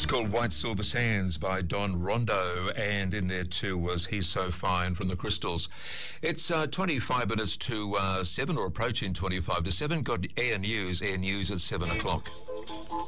Called White Silver Sands by Don Rondo, and in there too was He's So Fine from the Crystals. It's 25 minutes to 7, or approaching 25 to 7. Got Air News at 7 o'clock.